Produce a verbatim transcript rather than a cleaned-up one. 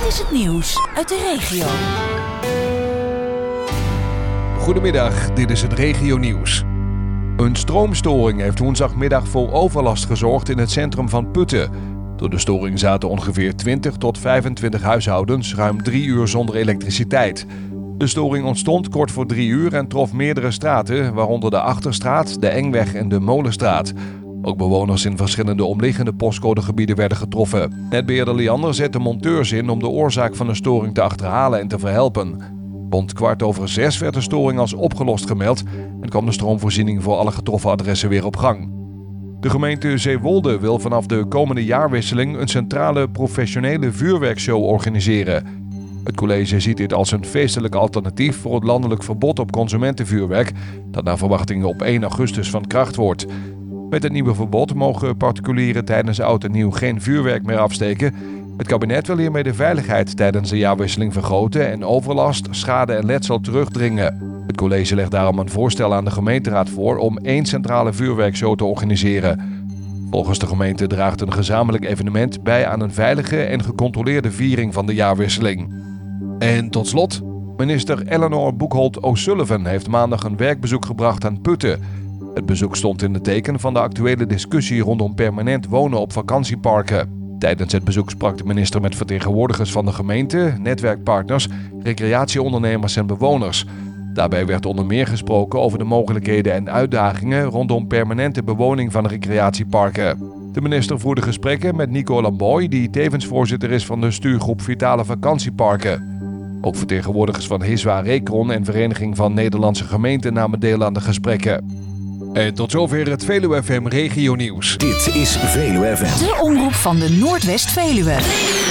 Dit is het nieuws uit de regio. Goedemiddag, dit is het regionieuws. Een stroomstoring heeft woensdagmiddag voor overlast gezorgd in het centrum van Putten. Door de storing zaten ongeveer twintig tot vijfentwintig huishoudens ruim drie uur zonder elektriciteit. De storing ontstond kort voor drie uur en trof meerdere straten, waaronder de Achterstraat, de Engweg en de Molenstraat. Ook bewoners in verschillende omliggende postcodegebieden werden getroffen. Netbeheerder Liander zette monteurs in om de oorzaak van de storing te achterhalen en te verhelpen. Rond kwart over zes werd de storing als opgelost gemeld en kwam de stroomvoorziening voor alle getroffen adressen weer op gang. De gemeente Zeewolde wil vanaf de komende jaarwisseling een centrale professionele vuurwerkshow organiseren. Het college ziet dit als een feestelijk alternatief voor het landelijk verbod op consumentenvuurwerk, dat naar verwachting op één augustus van kracht wordt. Met het nieuwe verbod mogen particulieren tijdens oud en nieuw geen vuurwerk meer afsteken. Het kabinet wil hiermee de veiligheid tijdens de jaarwisseling vergroten en overlast, schade en letsel terugdringen. Het college legt daarom een voorstel aan de gemeenteraad voor om één centrale vuurwerkshow te organiseren. Volgens de gemeente draagt een gezamenlijk evenement bij aan een veilige en gecontroleerde viering van de jaarwisseling. En tot slot, minister Eleanor Boekholt O'Sullivan heeft maandag een werkbezoek gebracht aan Putten. Het bezoek stond in het teken van de actuele discussie rondom permanent wonen op vakantieparken. Tijdens het bezoek sprak de minister met vertegenwoordigers van de gemeente, netwerkpartners, recreatieondernemers en bewoners. Daarbij werd onder meer gesproken over de mogelijkheden en uitdagingen rondom permanente bewoning van recreatieparken. De minister voerde gesprekken met Nico Lamboy, die tevens voorzitter is van de stuurgroep Vitale Vakantieparken. Ook vertegenwoordigers van Hiswa Recron en Vereniging van Nederlandse Gemeenten namen deel aan de gesprekken. En tot zover het Veluwe F M Regionieuws. Dit is Veluwe F M. De omroep van de Noordwest-Veluwe.